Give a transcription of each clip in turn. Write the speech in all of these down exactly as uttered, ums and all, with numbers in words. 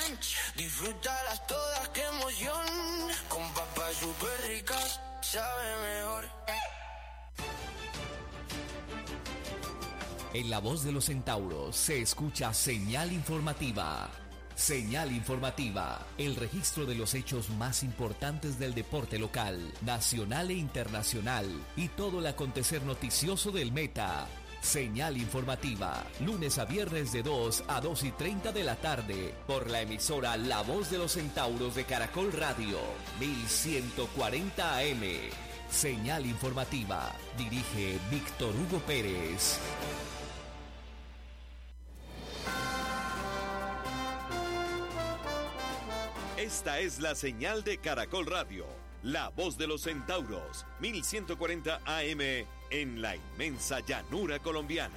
Disfrútalas todas, qué emoción. Con papas súper ricas, sabe mejor. En la voz de los centauros se escucha señal informativa. Señal informativa, el registro de los hechos más importantes del deporte local, nacional e internacional y todo el acontecer noticioso del Meta. Señal informativa, lunes a viernes de dos a dos y treinta de la tarde, por la emisora La Voz de los Centauros de Caracol Radio, mil ciento cuarenta A M. Señal informativa, dirige Víctor Hugo Pérez. Esta es la señal de Caracol Radio, La Voz de los Centauros, mil ciento cuarenta A M en la inmensa llanura colombiana.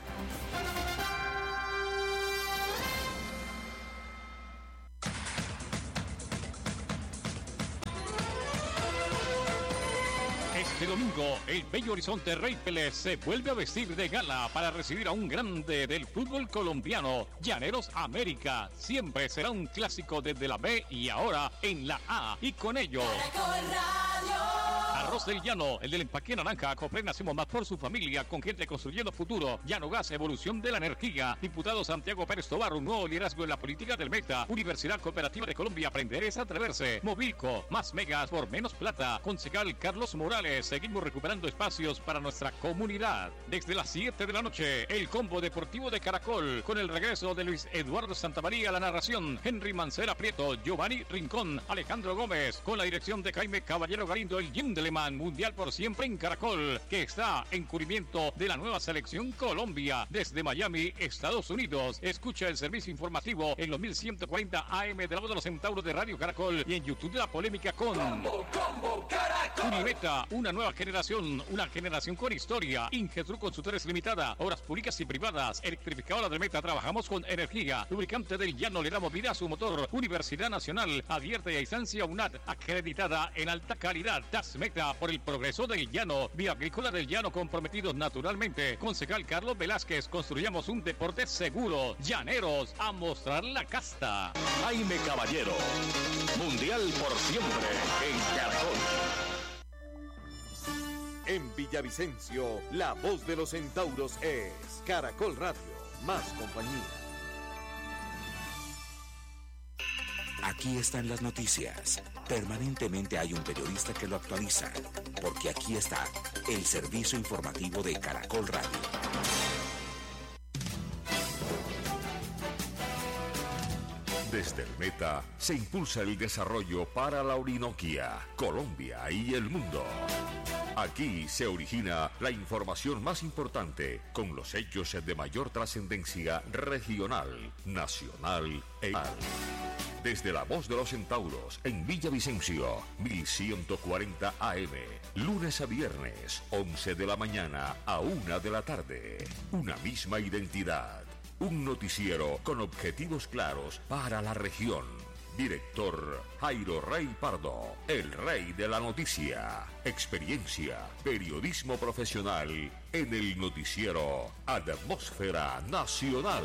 Este domingo, el Bello Horizonte Rey Pelé se vuelve a vestir de gala para recibir a un grande del fútbol colombiano, Llaneros América. Siempre será un clásico desde la B y ahora en la A. Y con ello... Arroz del Llano, el del empaque naranja, Copre Nacimos Más por su familia, con gente construyendo futuro. Llano Gas, evolución de la energía. Diputado Santiago Pérez Tobar, un nuevo liderazgo en la política del Meta. Universidad Cooperativa de Colombia, aprender es atreverse. Movilco, más megas por menos plata. Concejal Carlos Morales, seguimos recuperando espacios para nuestra comunidad. Desde las siete de la noche, el combo deportivo de Caracol, con el regreso de Luis Eduardo Santamaría a la narración, Henry Mancera Prieto, Giovanni Rincón, Alejandro Gómez, con la dirección de Jaime Caballero Galindo, el Gentleman. Mundial por siempre en Caracol, que está en cubrimiento de la nueva selección Colombia desde Miami, Estados Unidos. Escucha el servicio informativo en los mil ciento cuarenta A M de la Voz de los Centauros de Radio Caracol y en YouTube de La Polémica con Combo, Combo, Caracol. Unimeta, una nueva generación, una generación con historia. Ingetru Consultores Limitada, obras públicas y privadas, electrificadora del Meta, trabajamos con energía. Lubricante del Llano, le damos vida a su motor. Universidad Nacional, abierta y a distancia U N A D, acreditada en alta calidad. Das Meta, por el progreso del Llano. Vía Agrícola del Llano, comprometidos naturalmente. Concejal Carlos Velázquez, construyamos un deporte seguro. Llaneros, a mostrar la casta. Jaime Caballero, Mundial por siempre en Caracol. En Villavicencio, La Voz de los Centauros es Caracol Radio, más compañía. Aquí están las noticias. Permanentemente hay un periodista que lo actualiza, porque aquí está el servicio informativo de Caracol Radio. Desde el Meta se impulsa el desarrollo para la Orinoquia, Colombia y el mundo. Aquí se origina la información más importante con los hechos de mayor trascendencia regional, nacional e global. Desde La Voz de los Centauros en Villavicencio, mil ciento cuarenta A M, lunes a viernes, once de la mañana a una de la tarde. Una misma identidad, un noticiero con objetivos claros para la región. Director Jairo Rey Pardo, el rey de la noticia. Experiencia, periodismo profesional en el noticiero Atmósfera Nacional.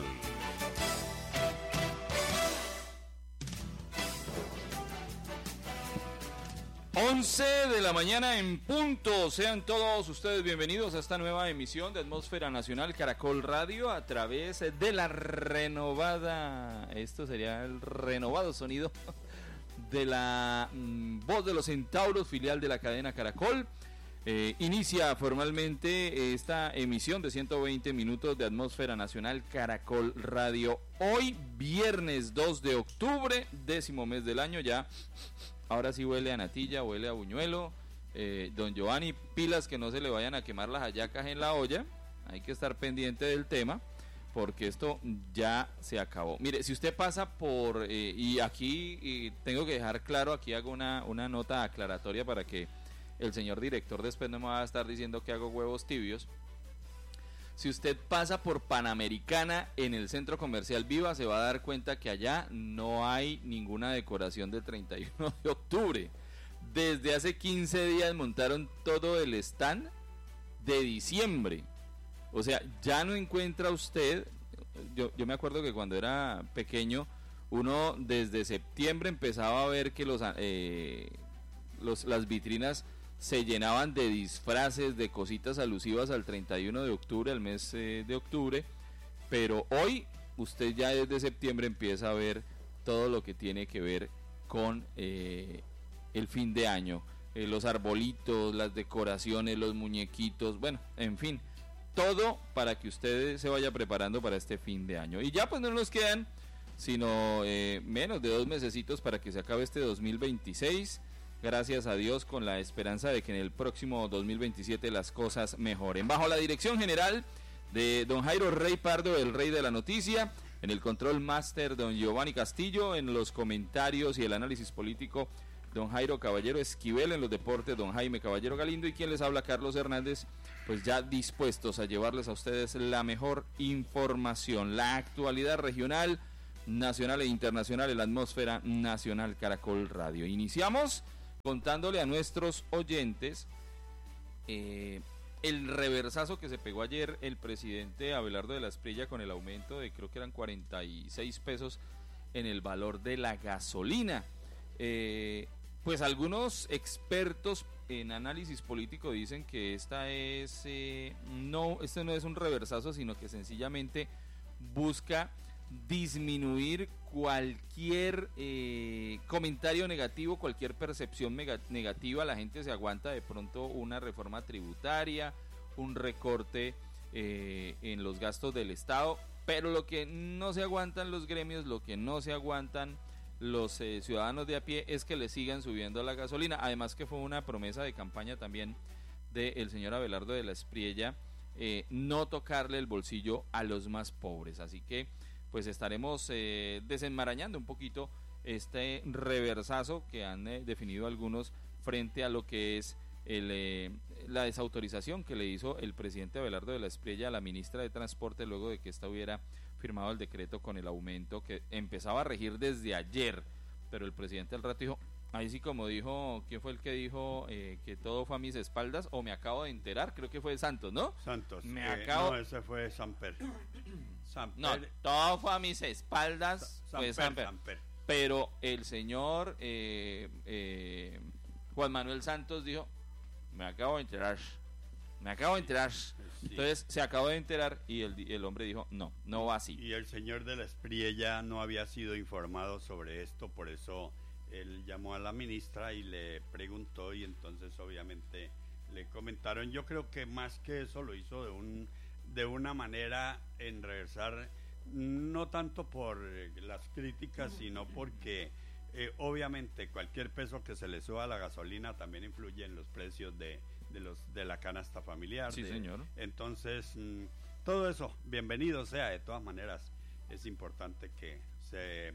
once de la mañana en punto. Sean todos ustedes bienvenidos a esta nueva emisión de Atmósfera Nacional Caracol Radio a través de la renovada, esto sería el renovado sonido de la mm, Voz de los Centauros, filial de la cadena Caracol. Eh, inicia formalmente esta emisión de ciento veinte minutos de Atmósfera Nacional Caracol Radio. Hoy, viernes dos de octubre, décimo mes del año ya. Ahora sí huele a natilla, huele a buñuelo. Eh, don Giovanni, pilas que no se le vayan a quemar las hallacas en la olla. Hay que estar pendiente del tema, porque esto ya se acabó. Mire, si usted pasa por... Eh, y aquí y tengo que dejar claro, aquí hago una, una nota aclaratoria para que el señor director después no me va a estar diciendo que hago huevos tibios. Si usted pasa por Panamericana en el centro comercial Viva, se va a dar cuenta que allá no hay ninguna decoración del treinta y uno de octubre. Desde hace quince días montaron todo el stand de diciembre. O sea, ya no encuentra usted... Yo, yo me acuerdo que cuando era pequeño, uno desde septiembre empezaba a ver que los, eh, los las vitrinas se llenaban de disfraces, de cositas alusivas al treinta y uno de octubre, al mes eh, de octubre, pero hoy usted ya desde septiembre empieza a ver todo lo que tiene que ver con eh, el fin de año, eh, los arbolitos, las decoraciones, los muñequitos, bueno, en fin, todo para que usted se vaya preparando para este fin de año. Y ya pues no nos quedan sino eh, menos de dos mesecitos para que se acabe este dos mil veintiséis, gracias a Dios, con la esperanza de que en el próximo dos mil veintisiete las cosas mejoren. Bajo la dirección general de don Jairo Rey Pardo, el rey de la noticia, en el control máster don Giovanni Castillo, en los comentarios y el análisis político don Jairo Caballero Esquivel, en los deportes don Jaime Caballero Galindo, y quien les habla, Carlos Hernández, pues ya dispuestos a llevarles a ustedes la mejor información, la actualidad regional, nacional e internacional en la atmósfera nacional Caracol Radio. Iniciamos contándole a nuestros oyentes eh, el reversazo que se pegó ayer el presidente Abelardo de la Espriella con el aumento de, creo que eran cuarenta y seis pesos en el valor de la gasolina. Eh, pues algunos expertos en análisis político dicen que esta es eh, no, este no es un reversazo, sino que sencillamente busca disminuir cualquier eh, comentario negativo, cualquier percepción mega, negativa. La gente se aguanta de pronto una reforma tributaria, un recorte eh, en los gastos del Estado, pero lo que no se aguantan los gremios, lo que no se aguantan los eh, ciudadanos de a pie es que le sigan subiendo la gasolina. Además que fue una promesa de campaña también del señor Abelardo de la Espriella, eh, no tocarle el bolsillo a los más pobres. Así que pues estaremos eh, desenmarañando un poquito este reversazo que han eh, definido algunos frente a lo que es el, eh, la desautorización que le hizo el presidente Abelardo de la Espriella a la ministra de Transporte luego de que ésta hubiera firmado el decreto con el aumento que empezaba a regir desde ayer, pero el presidente al rato dijo, ahí sí como dijo, ¿quién fue el que dijo eh, que todo fue a mis espaldas? O me acabo de enterar, creo que fue Santos, ¿no? Santos, me eh, acabo... no, ese fue Samper. Samper. No, todo fue a mis espaldas, Sa fue Samper, Samper. Samper. Pero el señor eh, eh, Juan Manuel Santos dijo, me acabo de enterar, me acabo de enterar. Sí. Entonces se acabó de enterar y el, el hombre dijo, no, no va así. Y el señor de la Espriella no había sido informado sobre esto, por eso él llamó a la ministra y le preguntó y entonces obviamente le comentaron. Yo creo que más que eso lo hizo de un de una manera en reversar, no tanto por las críticas, sino porque eh, obviamente cualquier peso que se le suba a la gasolina también influye en los precios de, de los de la canasta familiar. Sí, de, señor. Entonces, mmm, todo eso, bienvenido sea. De todas maneras, es importante que se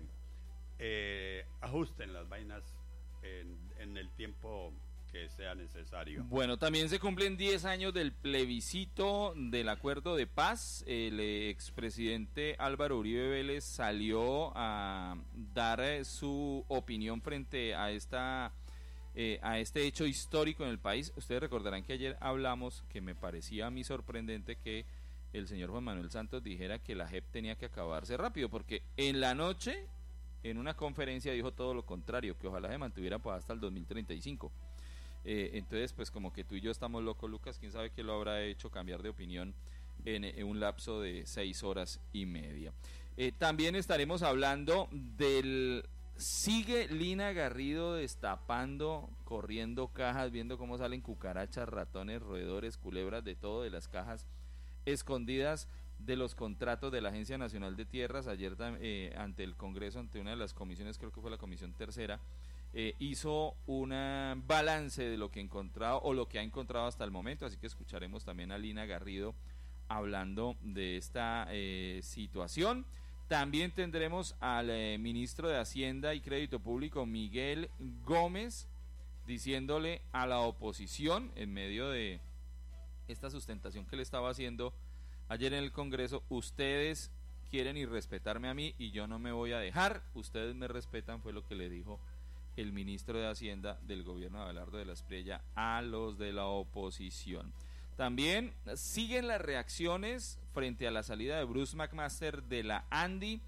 eh, ajusten las vainas en, en el tiempo que sea necesario. Bueno, también se cumplen diez años del plebiscito del acuerdo de paz. El expresidente Álvaro Uribe Vélez salió a dar eh, su opinión frente a esta eh, a este hecho histórico en el país. Ustedes recordarán que ayer hablamos, que me parecía a mí sorprendente que el señor Juan Manuel Santos dijera que la J E P tenía que acabarse rápido, porque en la noche, en una conferencia, dijo todo lo contrario, que ojalá se mantuviera pues, hasta el dos mil treinta y cinco. Eh, entonces pues como que tú y yo estamos locos, Lucas, quién sabe qué lo habrá hecho cambiar de opinión en, en un lapso de seis horas y media. Eh, también estaremos hablando del... Sigue Lina Garrido destapando, corriendo cajas, viendo cómo salen cucarachas, ratones, roedores, culebras, de todo de las cajas escondidas de los contratos de la Agencia Nacional de Tierras. Ayer eh, ante el Congreso, ante una de las comisiones, creo que fue la comisión tercera, Eh, hizo un balance de lo que ha encontrado o lo que ha encontrado hasta el momento, así que escucharemos también a Lina Garrido hablando de esta eh, situación. También tendremos al eh, ministro de Hacienda y Crédito Público, Miguel Gómez, diciéndole a la oposición en medio de esta sustentación que le estaba haciendo ayer en el Congreso: ustedes quieren irrespetarme a mí y yo no me voy a dejar, ustedes me respetan, fue lo que le dijo el ministro de Hacienda del gobierno de Abelardo de la Espriella a los de la oposición. También siguen las reacciones frente a la salida de Bruce McMaster de la Andy.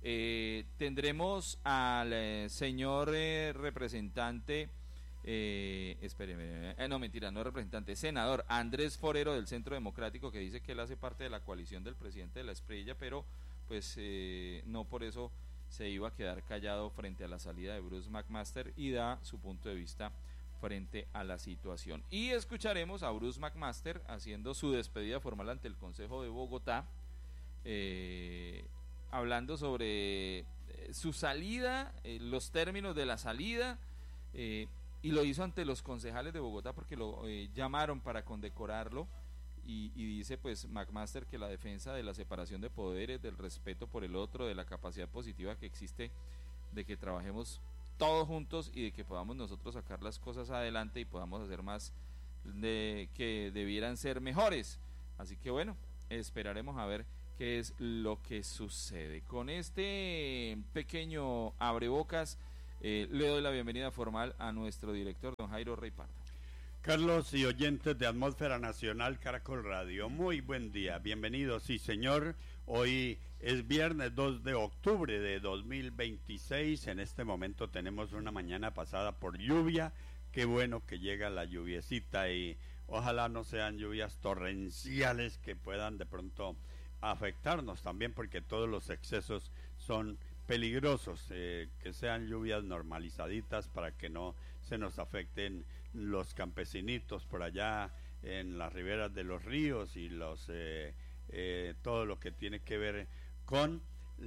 Eh, tendremos al eh, señor eh, representante, eh, espéreme, eh, no mentira, no representante, senador Andrés Forero del Centro Democrático, que dice que él hace parte de la coalición del presidente de la Espriella, pero pues eh, no por eso se iba a quedar callado frente a la salida de Bruce McMaster y da su punto de vista frente a la situación. Y escucharemos a Bruce McMaster haciendo su despedida formal ante el Consejo de Bogotá, eh, hablando sobre eh, su salida, eh, los términos de la salida, eh, y lo hizo ante los concejales de Bogotá porque lo eh, llamaron para condecorarlo, y, y dice pues McMaster que la defensa de la separación de poderes, del respeto por el otro, de la capacidad positiva que existe de que trabajemos todos juntos y de que podamos nosotros sacar las cosas adelante y podamos hacer más de que debieran ser mejores. Así que bueno, esperaremos a ver qué es lo que sucede. Con este pequeño abrebocas, eh, le doy la bienvenida formal a nuestro director, don Jairo Rey Pardo. Carlos y oyentes de Atmósfera Nacional Caracol Radio, muy buen día, bienvenidos, sí señor. Hoy es viernes dos de octubre de dos mil veintiséis, en este momento tenemos una mañana pasada por lluvia, qué bueno que llega la lluviecita y ojalá no sean lluvias torrenciales que puedan de pronto afectarnos también, porque todos los excesos son peligrosos, eh, que sean lluvias normalizaditas para que no se nos afecten los campesinitos por allá en las riberas de los ríos y los eh, eh, todo lo que tiene que ver con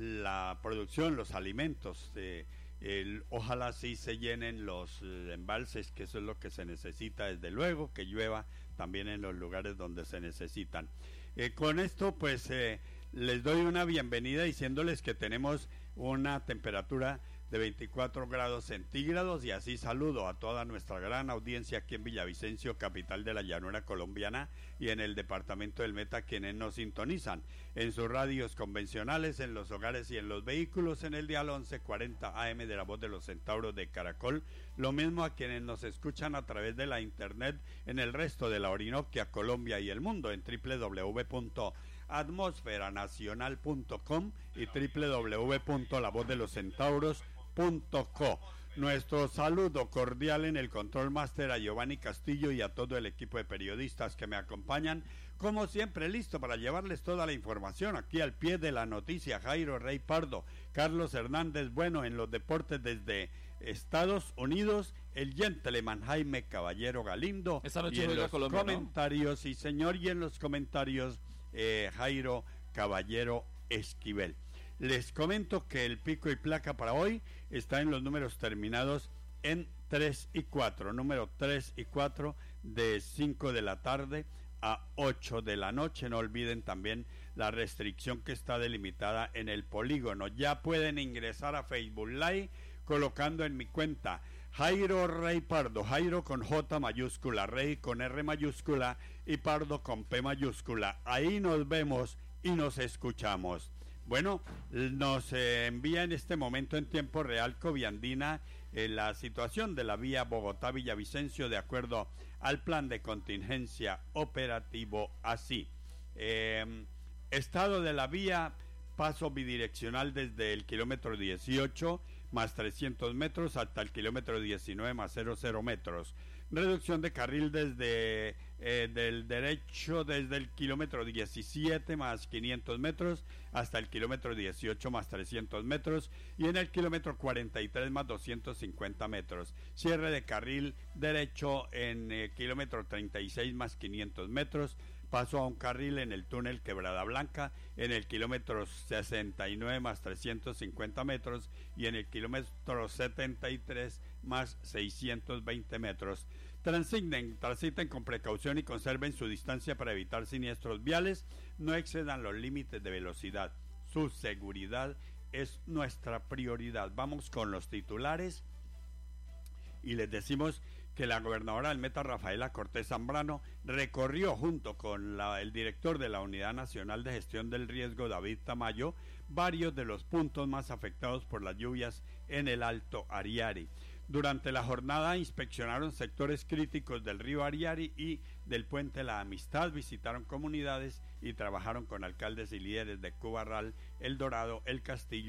la producción, los alimentos. Eh, el, ojalá sí se llenen los eh, embalses, que eso es lo que se necesita, desde luego, que llueva también en los lugares donde se necesitan. Eh, con esto pues eh, les doy una bienvenida diciéndoles que tenemos una temperatura de veinticuatro grados centígrados y así saludo a toda nuestra gran audiencia aquí en Villavicencio, capital de la llanura colombiana, y en el departamento del Meta, quienes nos sintonizan en sus radios convencionales, en los hogares y en los vehículos, en el dial once cuarenta A M de la Voz de los Centauros de Caracol, lo mismo a quienes nos escuchan a través de la internet en el resto de la Orinoquia, Colombia y el mundo, en doble u doble u doble u punto atmosfera nacional punto com y doble u doble u doble u punto la voz de los centauros punto co. Nuestro saludo cordial en el Control Master a Giovanni Castillo y a todo el equipo de periodistas que me acompañan, como siempre listo para llevarles toda la información aquí al pie de la noticia. Jairo Rey Pardo, Carlos Hernández Bueno en los deportes desde Estados Unidos, el gentleman Jaime Caballero Galindo. Esta noche y en juega los Colombia, comentarios, sí señor, y en los comentarios eh, Jairo Caballero Esquivel. Les comento que el pico y placa para hoy está en los números terminados en tres y cuatro, número tres y cuatro, de cinco de la tarde a ocho de la noche. No olviden también la restricción que está delimitada en el polígono. Ya pueden ingresar a Facebook Live colocando en mi cuenta Jairo Rey Pardo, Jairo con J mayúscula, Rey con R mayúscula y Pardo con P mayúscula. Ahí nos vemos y nos escuchamos. Bueno, nos eh, envía en este momento en tiempo real Coviandina eh, la situación de la vía Bogotá-Villavicencio de acuerdo al plan de contingencia operativo así. Eh, estado de la vía, paso bidireccional desde el kilómetro dieciocho más trescientos metros hasta el kilómetro diecinueve más cero cero metros. Reducción de carril desde eh, del derecho desde el kilómetro diecisiete más quinientos metros hasta el kilómetro dieciocho más trescientos metros y en el kilómetro cuarenta y tres más doscientos cincuenta metros. Cierre de carril derecho en eh, kilómetro treinta y seis más quinientos metros. Paso a un carril en el túnel Quebrada Blanca en el kilómetro sesenta y nueve más trescientos cincuenta metros y en el kilómetro setenta y tres más seiscientos veinte metros. Transiten, transiten con precaución y conserven su distancia para evitar siniestros viales. No excedan los límites de velocidad. Su seguridad es nuestra prioridad. Vamos con los titulares y les decimos que la gobernadora del Meta, Rafaela Cortés Zambrano, recorrió junto con la, el director de la Unidad Nacional de Gestión del Riesgo, David Tamayo, varios de los puntos más afectados por las lluvias en el Alto Ariari. Durante la jornada inspeccionaron sectores críticos del río Ariari y del puente La Amistad, visitaron comunidades y trabajaron con alcaldes y líderes de Cubarral, El Dorado, El Castillo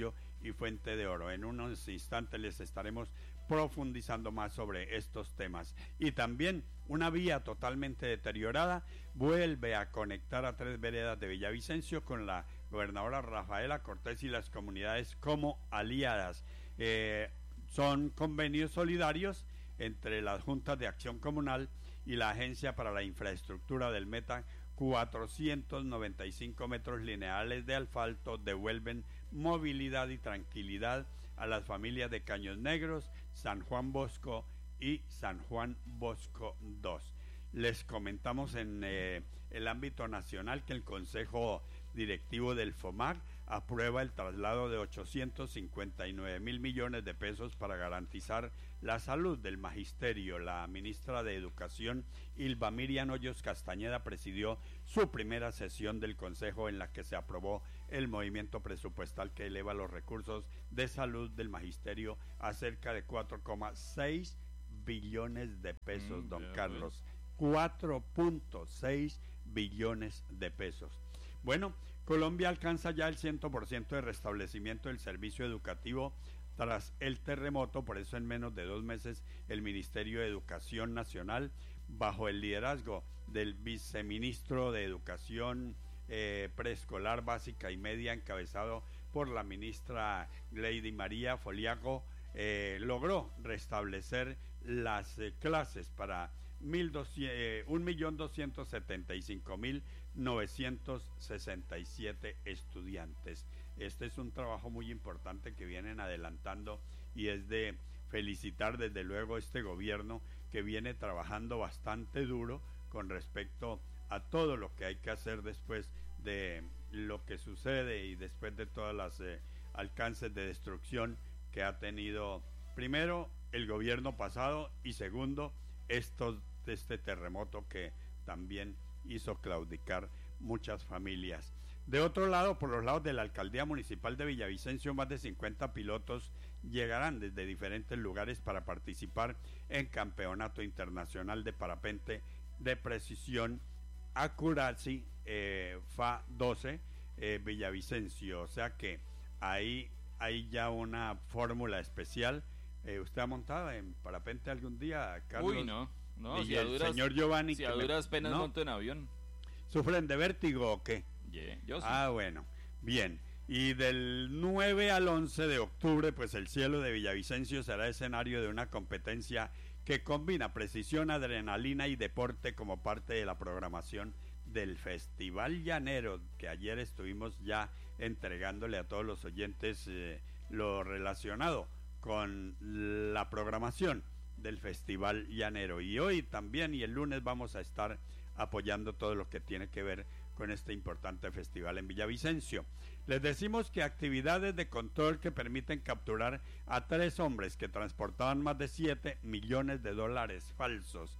y Fuente de Oro. En unos instantes les estaremos profundizando más sobre estos temas. Y también una vía totalmente deteriorada vuelve a conectar a tres veredas de Villavicencio con la gobernadora Rafaela Cortés y las comunidades como aliadas. Eh, son convenios solidarios entre las juntas de acción comunal y la Agencia para la Infraestructura del Meta. Cuatrocientos noventa y cinco metros lineales de asfalto devuelven movilidad y tranquilidad a las familias de Caños Negros, San Juan Bosco y San Juan Bosco dos. Les comentamos en eh, el ámbito nacional que el Consejo Directivo del FOMAC aprueba el traslado de ochocientos cincuenta y nueve mil millones de pesos para garantizar la salud del magisterio. La ministra de Educación, Ilva Miriam Hoyos Castañeda, presidió su primera sesión del Consejo en la que se aprobó el movimiento presupuestal que eleva los recursos de salud del magisterio a cerca de cuatro coma seis billones de pesos, mm, don Carlos. cuatro punto seis billones de pesos. Bueno, Colombia alcanza ya el cien por ciento de restablecimiento del servicio educativo tras el terremoto, por eso en menos de dos meses el Ministerio de Educación Nacional, bajo el liderazgo del viceministro de Educación eh, Preescolar, Básica y Media, encabezado por la ministra Lady María Foliaco, eh, logró restablecer las eh, clases para un millón doscientos setenta y cinco mil novecientos sesenta y siete estudiantes. Este es un trabajo muy importante que vienen adelantando y es de felicitar desde luego este gobierno que viene trabajando bastante duro con respecto a todo lo que hay que hacer después de lo que sucede y después de todas las eh, alcances de destrucción que ha tenido primero el gobierno pasado y segundo estos este terremoto que también hizo claudicar muchas familias. De otro lado, por los lados de la Alcaldía Municipal de Villavicencio, más de cincuenta pilotos llegarán desde diferentes lugares para participar en Campeonato Internacional de Parapente de Precisión Accuracy eh, F A doce eh, Villavicencio. O sea que ahí hay ya una fórmula especial. Eh, ¿Usted ha montado en parapente algún día, Carlos? Uy, no. No, y si el a duras, señor Giovanni, si a duras penas ¿no? monto en avión. ¿Sufren de vértigo o qué? Yeah, yo sí. Ah, bueno, bien. Y del nueve al once de octubre, pues el cielo de Villavicencio será escenario de una competencia que combina precisión, adrenalina y deporte como parte de la programación del Festival Llanero, que ayer estuvimos ya entregándole a todos los oyentes eh, lo relacionado con la programación del Festival Llanero. Y hoy también y el lunes vamos a estar apoyando todo lo que tiene que ver con este importante festival en Villavicencio. Les decimos que actividades de control que permiten capturar a tres hombres que transportaban más de siete millones de dólares falsos.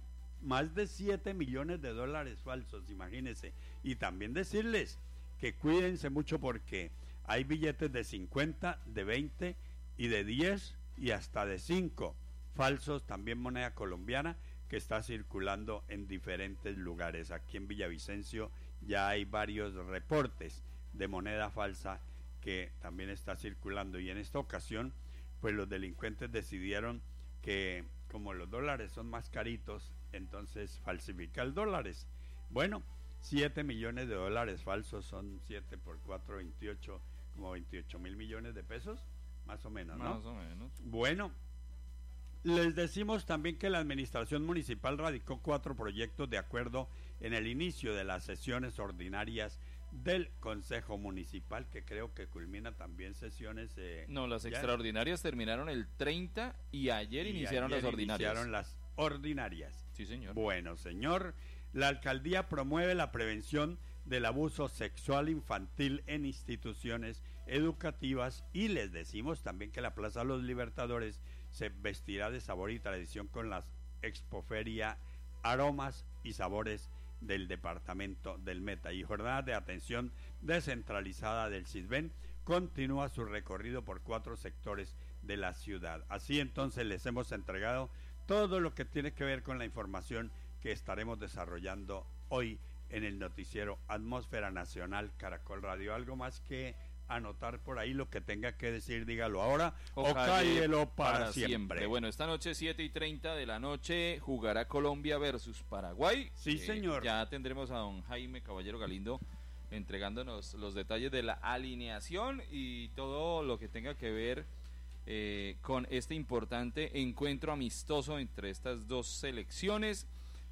Más de siete millones de dólares falsos, imagínense. Y también decirles que cuídense mucho porque hay billetes de cincuenta, de veinte y de diez y hasta de cinco falsos, también moneda colombiana, que está circulando en diferentes lugares. Aquí en Villavicencio ya hay varios reportes de moneda falsa que también está circulando, y en esta ocasión pues los delincuentes decidieron que como los dólares son más caritos, entonces falsificar dólares. Bueno, siete millones de dólares falsos son siete por cuatro, veintiocho, como veintiocho mil millones de pesos, más o menos, ¿no? Más o menos. Bueno, les decimos también que la administración municipal radicó cuatro proyectos de acuerdo en el inicio de las sesiones ordinarias del Consejo Municipal, que creo que culmina también sesiones... Eh, no, las ya, extraordinarias terminaron el treinta y ayer y iniciaron ayer las ordinarias. iniciaron las ordinarias. Sí, señor. Bueno, señor, la alcaldía promueve la prevención del abuso sexual infantil en instituciones educativas y les decimos también que la Plaza Los Libertadores se vestirá de sabor y tradición con la Expoferia Aromas y Sabores del departamento del Meta. Y jornada de atención descentralizada del CISBEN continúa su recorrido por cuatro sectores de la ciudad. Así entonces les hemos entregado todo lo que tiene que ver con la información que estaremos desarrollando hoy en el noticiero Atmósfera Nacional Caracol Radio. ¿Algo más que anotar por ahí lo que tenga que decir, dígalo ahora o, o cállelo para, para siempre. siempre. Bueno, esta noche siete y treinta de la noche jugará Colombia versus Paraguay. Sí, eh, señor. Ya tendremos a don Jaime Caballero Galindo entregándonos los detalles de la alineación y todo lo que tenga que ver eh, con este importante encuentro amistoso entre estas dos selecciones.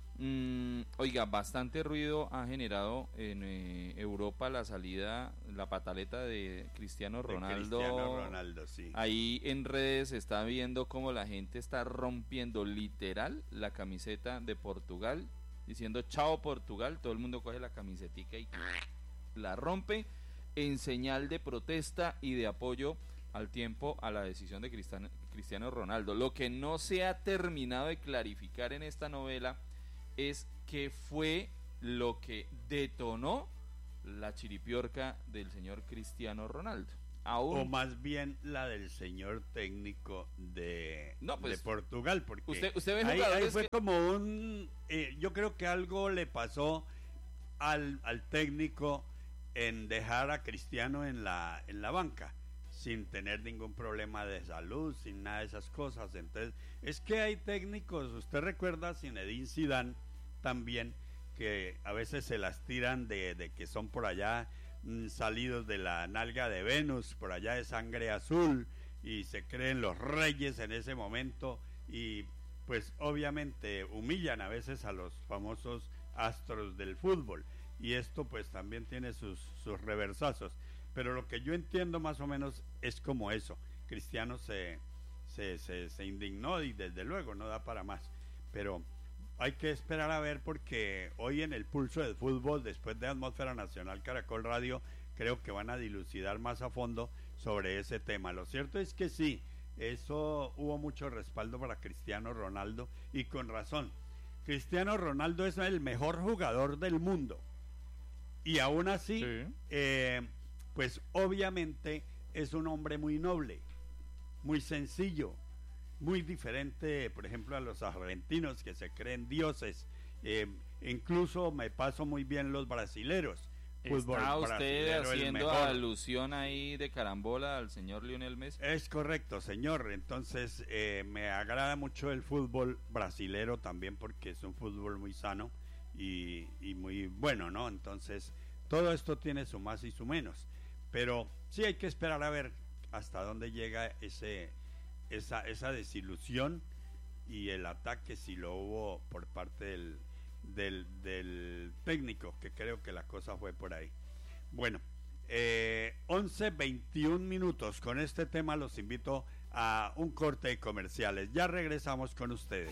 Mm, oiga, bastante ruido ha generado en eh, Europa la salida, la pataleta de Cristiano Ronaldo. De Cristiano Ronaldo, sí. Ahí en redes se está viendo cómo la gente está rompiendo literal la camiseta de Portugal, diciendo chao Portugal. Todo el mundo coge la camisetica y la rompe en señal de protesta y de apoyo al tiempo a la decisión de Cristiano, Cristiano Ronaldo. Lo que no se ha terminado de clarificar en esta novela es qué fue lo que detonó la chiripiorca del señor Cristiano Ronaldo. Aún... O más bien la del señor técnico de, no, pues, de Portugal, porque usted, usted ve ahí, ahí fue que... como un... Eh, yo creo que algo le pasó al, al técnico en dejar a Cristiano en la, en la banca, sin tener ningún problema de salud, sin nada de esas cosas. Entonces, es que hay técnicos, usted recuerda a Zinedine Zidane también, que a veces se las tiran de, de que son por allá mmm, salidos de la nalga de Venus, por allá de sangre azul, y se creen los reyes en ese momento, y pues obviamente humillan a veces a los famosos astros del fútbol, y esto pues también tiene sus, sus reversazos. Pero lo que yo entiendo más o menos es como eso. Cristiano se, se, se, se indignó y desde luego no da para más. Pero hay que esperar a ver, porque hoy en el Pulso del Fútbol, después de Atmósfera Nacional Caracol Radio, creo que van a dilucidar más a fondo sobre ese tema. Lo cierto es que sí, eso hubo mucho respaldo para Cristiano Ronaldo, y con razón. Cristiano Ronaldo es el mejor jugador del mundo. Y aún así... Sí. Eh, pues obviamente es un hombre muy noble, muy sencillo, muy diferente, por ejemplo, a los argentinos que se creen dioses. Eh, incluso me paso muy bien los brasileros. ¿Está usted haciendo alusión ahí de carambola al señor Lionel Messi? Es correcto, señor. Entonces eh, me agrada mucho el fútbol brasilero también, porque es un fútbol muy sano y, y muy bueno, ¿no? Entonces todo esto tiene su más y su menos. Pero sí hay que esperar a ver hasta dónde llega ese esa, esa desilusión y el ataque, si lo hubo por parte del, del, del técnico, que creo que la cosa fue por ahí. Bueno, eh, once veintiún minutos. Con este tema los invito a un corte de comerciales. Ya regresamos con ustedes.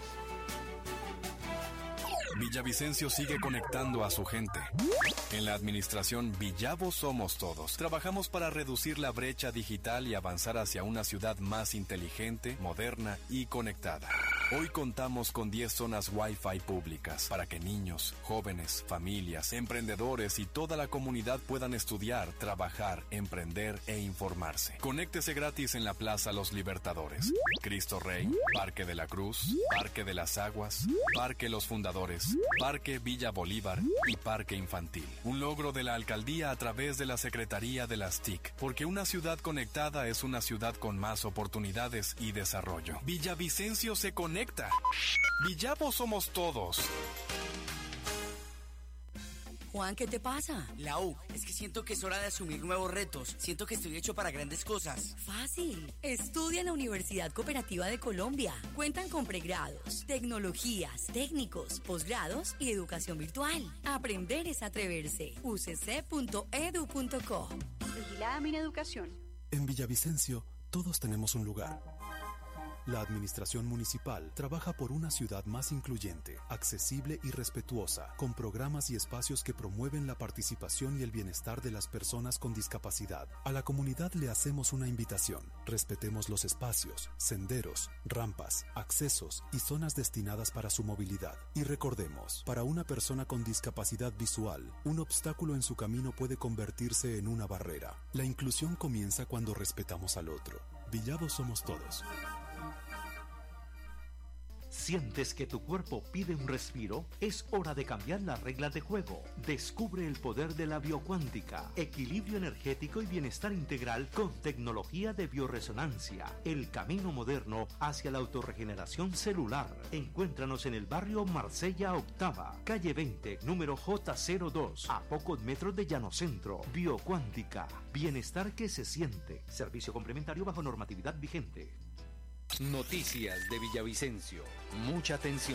Villavicencio sigue conectando a su gente. En la administración Villavo Somos Todos, trabajamos para reducir la brecha digital y avanzar hacia una ciudad más inteligente, moderna y conectada. Hoy contamos con diez zonas Wi-Fi públicas para que niños, jóvenes, familias, emprendedores y toda la comunidad puedan estudiar, trabajar, emprender e informarse. Conéctese gratis en la Plaza Los Libertadores, Cristo Rey, Parque de la Cruz, Parque de las Aguas, Parque Los Fundadores, Parque Villa Bolívar y Parque Infantil. Un logro de la alcaldía a través de la Secretaría de las T I C, porque una ciudad conectada es una ciudad con más oportunidades y desarrollo. Villavicencio se conecta. Villavo Somos Todos. Juan, ¿qué te pasa? Lau, es que siento que es hora de asumir nuevos retos. Siento que estoy hecho para grandes cosas. Fácil. Estudia en la Universidad Cooperativa de Colombia. Cuentan con pregrados, tecnologías, técnicos, posgrados y educación virtual. Aprender es atreverse. u c c punto e d u punto co. Vigilada Mineducación. En Villavicencio, todos tenemos un lugar. La administración municipal trabaja por una ciudad más incluyente, accesible y respetuosa, con programas y espacios que promueven la participación y el bienestar de las personas con discapacidad. A la comunidad le hacemos una invitación. Respetemos los espacios, senderos, rampas, accesos y zonas destinadas para su movilidad. Y recordemos, para una persona con discapacidad visual, un obstáculo en su camino puede convertirse en una barrera. La inclusión comienza cuando respetamos al otro. Villavo Somos Todos. ¿Sientes que tu cuerpo pide un respiro? Es hora de cambiar las reglas de juego. Descubre el poder de la biocuántica, equilibrio energético y bienestar integral con tecnología de bioresonancia. El camino moderno hacia la autorregeneración celular. Encuéntranos en el barrio Marsella Octava, calle veinte, número J cero dos, a pocos metros de Llano Centro. Biocuántica, bienestar que se siente. Servicio complementario bajo normatividad vigente. Noticias de Villavicencio. Mucha atención.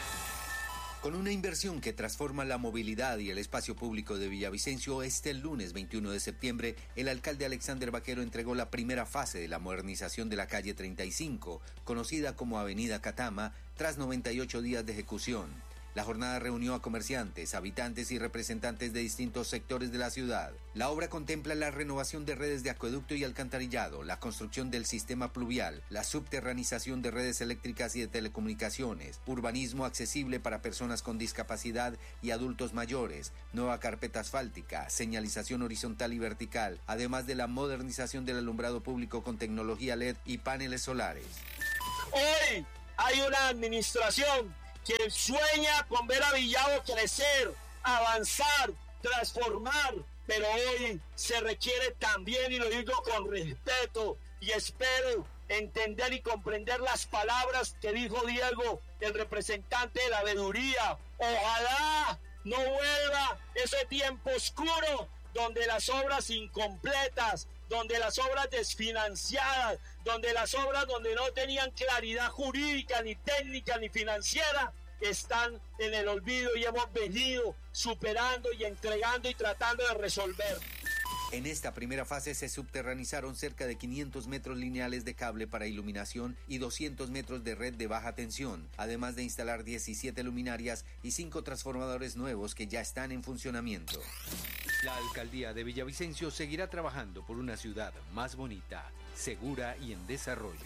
Con una inversión que transforma la movilidad y el espacio público de Villavicencio, este lunes veintiuno de septiembre, el alcalde Alexander Vaquero entregó la primera fase de la modernización de la calle treinta y cinco, conocida como Avenida Catama, tras noventa y ocho días de ejecución. La jornada reunió a comerciantes, habitantes y representantes de distintos sectores de la ciudad. La obra contempla la renovación de redes de acueducto y alcantarillado, la construcción del sistema pluvial, la subterranización de redes eléctricas y de telecomunicaciones, urbanismo accesible para personas con discapacidad y adultos mayores, nueva carpeta asfáltica, señalización horizontal y vertical, además de la modernización del alumbrado público con tecnología L E D y paneles solares. Hoy hay una administración que sueña con ver a Villavo crecer, avanzar, transformar, pero hoy se requiere también, y lo digo con respeto, y espero entender y comprender las palabras que dijo Diego, el representante de la veeduría. Ojalá no vuelva ese tiempo oscuro donde las obras incompletas, donde las obras desfinanciadas, donde las obras donde no tenían claridad jurídica, ni técnica, ni financiera, están en el olvido, y hemos venido superando y entregando y tratando de resolver. En esta primera fase se subterranizaron cerca de quinientos metros lineales de cable para iluminación y doscientos metros de red de baja tensión, además de instalar diecisiete luminarias y cinco transformadores nuevos que ya están en funcionamiento. La alcaldía de Villavicencio seguirá trabajando por una ciudad más bonita, segura y en desarrollo.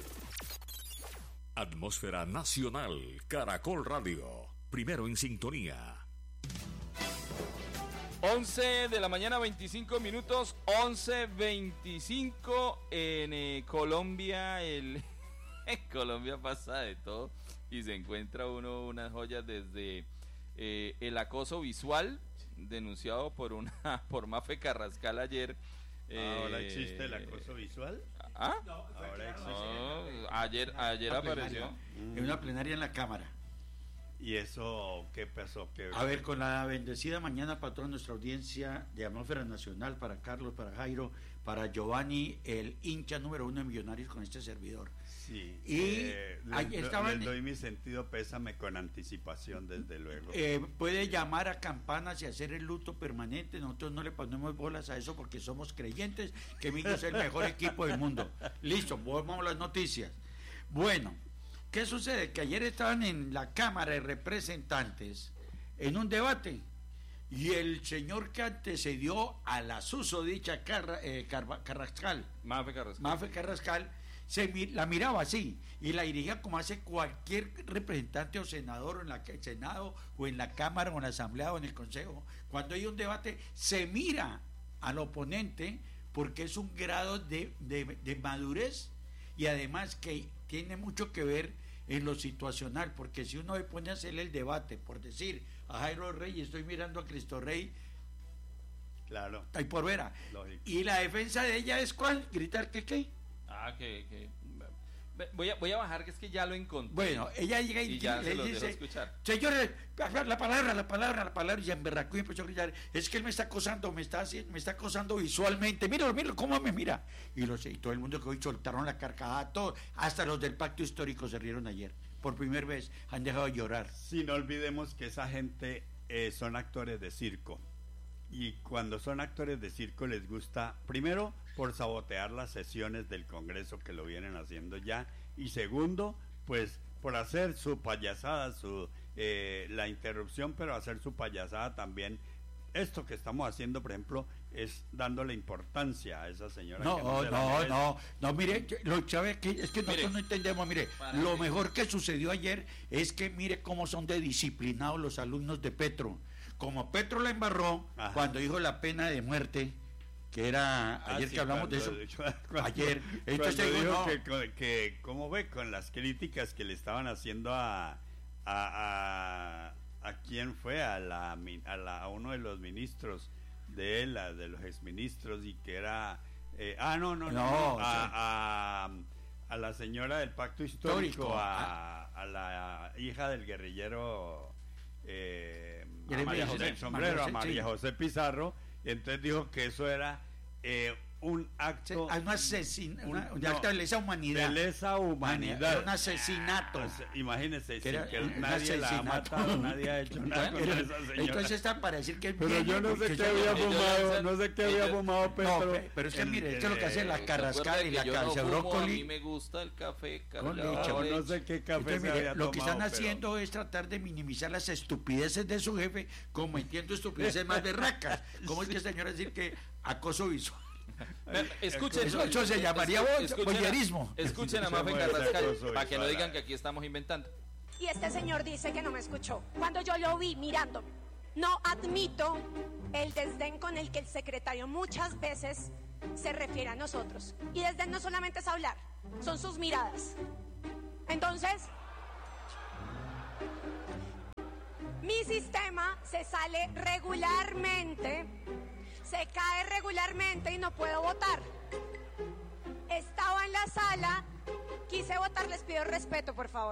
Atmósfera Nacional, Caracol Radio, primero en sintonía. once de la mañana, veinticinco minutos, once veinticinco en eh, Colombia. El en Colombia pasa de todo y se encuentra uno unas joyas desde eh, el acoso visual denunciado por una por Mafe Carrascal ayer. Eh, ¿Ahora existe el acoso visual? ¿Ah? No, ahora existe. No, ayer ayer una apareció. En una plenaria en la Cámara. ¿Y eso qué pasó? ¿Qué... A ver, con la bendecida mañana para toda nuestra audiencia de Atmósfera Nacional, para Carlos, para Jairo, para Giovanni, el hincha número uno de Millonarios con este servidor. Sí. Y eh, ahí les, estaban, les doy mi sentido pésame con anticipación, desde luego. Eh, puede llamar a campanas y hacer el luto permanente. Nosotros no le ponemos bolas a eso porque somos creyentes que Millos es el mejor equipo del mundo. Listo, vamos a las noticias. Bueno, ¿qué sucede? Que ayer estaban en la Cámara de Representantes en un debate y el señor que antecedió a la susodicha Carra, eh, Carva, Carrascal, Mafe Carrascal, Mafe Carrascal se la miraba así y la dirigía como hace cualquier representante o senador en la el Senado o en la Cámara o en la Asamblea o en el Consejo. Cuando hay un debate se mira al oponente porque es un grado de, de, de madurez y además que tiene mucho que ver en lo situacional, porque si uno le pone a hacerle el debate por decir a Jairo Rey y estoy mirando a Cristo Rey, claro, hay por vera. Lógico. Y la defensa de ella es ¿cuál? Gritar que qué. Ah, que, que voy a voy a bajar que es que ya lo encontré. Bueno, ella llega y, y ya le se dice, escuchar. Señores, la palabra, la palabra, la palabra, y se emberracó y empezó a gritar, es que él me está acosando, me está me está acosando visualmente, míralo, míralo, cómo me mira. Y, los, y todo el mundo que hoy soltaron la carcajada, todo, hasta los del pacto histórico se rieron ayer. Por primera vez han dejado de llorar. Sí, no olvidemos que esa gente eh, son actores de circo. Y cuando son actores de circo les gusta, primero, por sabotear las sesiones del Congreso que lo vienen haciendo ya, y segundo, pues por hacer su payasada, su eh, la interrupción, pero hacer su payasada también. Esto que estamos haciendo, por ejemplo, es dándole importancia a esa señora. No, que no, se no, no, no, mire, lo sabe que es que nosotros mire, no entendemos, mire, lo que... mejor que sucedió ayer es que mire cómo son de disciplinados los alumnos de Petro. Como Petro la embarró, ajá, cuando dijo la pena de muerte, que era ayer ah, sí, que hablamos cuando, de eso. Cuando, ayer, entonces dijo digo, no. que, que, ¿cómo ve? Con las críticas que le estaban haciendo a, a, a, a quién fue, a, la, a, la, a uno de los ministros de él, a, de los exministros, y que era, eh, ah, no, no, no, no, no a, a, a la señora del pacto histórico, histórico a, a la hija del guerrillero, eh, a María José, del sombrero, a María José Pizarro. Entonces dijo que eso era eh, un acto, sí, un asesinato, una, una acto de lesa humanidad, de lesa humanidad, era un asesinato. Ah, pues, imagínese, que, era, que nadie la ha matado, nadie ha hecho nada con esa señora. Entonces está para decir que pero yo no sé qué había fumado, no sé qué había fumado, pero no, pero es que mire, esto es lo que hace la carrascada y la calza brócoli. A mí me gusta el café con leche, no, no sé qué café entonces, se mire, había lo que tomado, están haciendo pero... es tratar de minimizar las estupideces de su jefe, cometiendo estupideces más berracas. ¿Cómo es que señora decir que acoso visual? Escuchen, eso, eso se llamaría boyerismo. Escuchen a Mafe Carrascal para que no digan que aquí estamos inventando. Y este señor dice que no me escuchó. Cuando yo lo vi mirándome, no admito el desdén con el que el secretario muchas veces se refiere a nosotros. Y desdén no solamente es hablar, son sus miradas. Entonces, mi sistema se sale regularmente, se cae regularmente y no puedo votar. Estaba en la sala, quise votar, les pido respeto, por favor.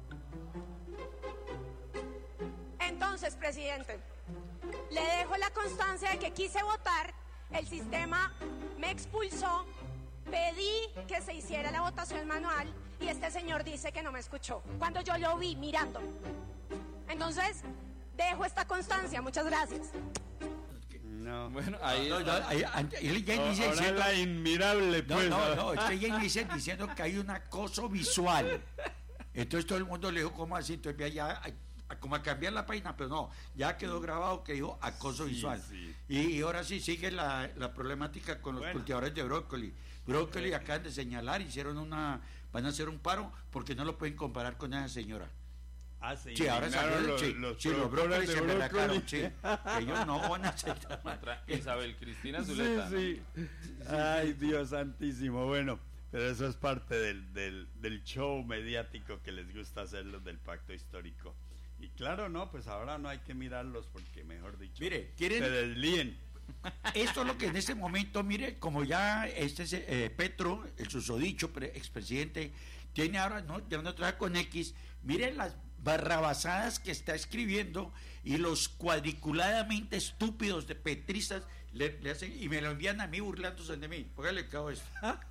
Entonces, presidente, le dejo la constancia de que quise votar, el sistema me expulsó, pedí que se hiciera la votación manual y este señor dice que no me escuchó, cuando yo lo vi mirando. Entonces, dejo esta constancia, muchas gracias. No. Bueno, ahí, no, no, ahí, ahí ya inicia ahora diciendo, la inmirable, pues. No, no, no, usted ya inicia diciendo que hay un acoso visual. Entonces todo el mundo le dijo, ¿cómo así? Entonces ya, a, a, como a cambiar la página, pero no, ya quedó grabado que dijo acoso sí, visual. Sí. Y, y ahora sí sigue la, la problemática con los bueno. cultivadores de brócoli. Brócoli eh. acaban de señalar, hicieron una, van a hacer un paro porque no lo pueden comparar con esa señora. Ah, sí, sí, ahora salió los, sí, los, sí, los brócolis se me sacaron, sí. Ellos no van a aceptar más. Isabel Cristina Zuleta. Sí, sí. Ay, Dios santísimo. Bueno, pero eso es parte del, del, del show mediático que les gusta hacer los del pacto histórico. Y claro, no, pues ahora no hay que mirarlos porque, mejor dicho, mire, ¿quieren? se deslíen. Esto es lo que en este momento, mire, como ya este eh, Petro, el susodicho expresidente, tiene ahora, no, ya no trabaja con X, miren las barrabasadas que está escribiendo y los cuadriculadamente estúpidos de petristas le, le hacen y me lo envían a mí burlándose de mí. Póngale cabo esto.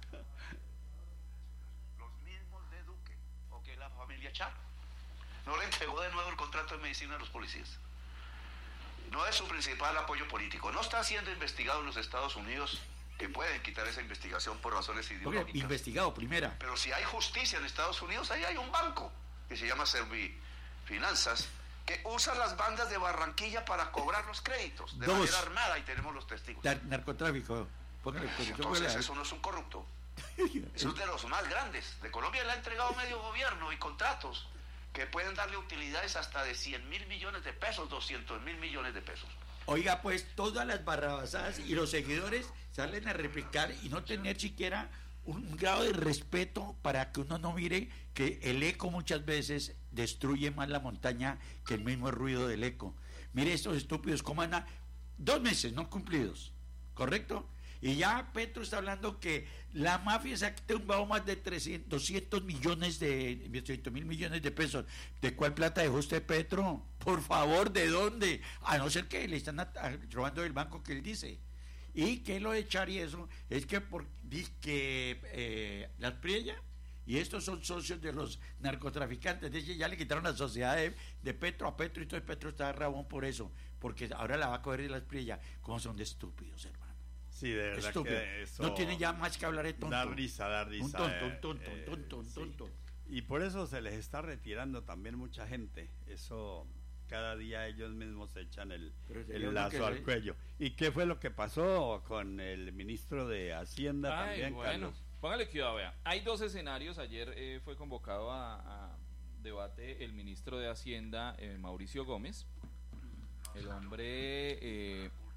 Los mismos de Duque, o que la familia Char no le entregó de nuevo el contrato de medicina a los policías. No es su principal apoyo político. No está siendo investigado en los Estados Unidos, que pueden quitar esa investigación por razones ideológicas. Oye, investigado, primera. Pero si hay justicia en Estados Unidos, ahí hay un banco que se llama Servifinanzas, que usa las bandas de Barranquilla para cobrar los créditos de Dos. manera armada, y tenemos los testigos. Dar, narcotráfico. Póngale, entonces eso no es un corrupto. Eso es de los más grandes. De Colombia le ha entregado medio gobierno y contratos que pueden darle utilidades hasta de cien mil millones de pesos, doscientos mil millones de pesos. Oiga, pues todas las barrabasadas y los seguidores salen a replicar y no tener siquiera un grado de respeto para que uno no mire que el eco muchas veces destruye más la montaña que el mismo ruido del eco. Mire estos estúpidos cómo andan dos meses no cumplidos, ¿correcto? Y ya Petro está hablando que la mafia se ha tumbado más de trescientos, doscientos millones de, doscientos mil millones de pesos. ¿De cuál plata dejó usted, Petro? Por favor, ¿de dónde? A no ser que le están a, a, robando del banco que él dice. Y que lo de echar y eso es que por dice que eh, las Priella y estos son socios de los narcotraficantes. De hecho, ya le quitaron la sociedad de, de Petro a Petro y todo el Petro está rabón por eso, porque ahora la va a coger de las Priella. Como son de estúpidos, hermano. Sí, de verdad Estúpido. que eso no tiene ya más que hablar de tonto. Da risa, da risa. Un tonto, eh, un tonto, eh, un tonto, un sí. tonto. Y por eso se les está retirando también mucha gente. Eso cada día ellos mismos se echan el, el lazo al le... cuello. ¿Y qué fue lo que pasó con el ministro de Hacienda Ay, también, bueno, Carlos? Póngale cuidado, vea. Hay dos escenarios. Ayer eh, fue convocado a, a debate el ministro de Hacienda, eh, Mauricio Gómez. El hombre... Eh,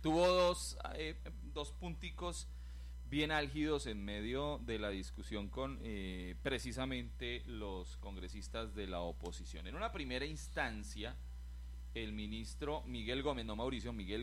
tuvo dos, eh, dos punticos bien álgidos en medio de la discusión con eh, precisamente los congresistas de la oposición. En una primera instancia, el ministro Miguel Gómez, no Mauricio, Miguel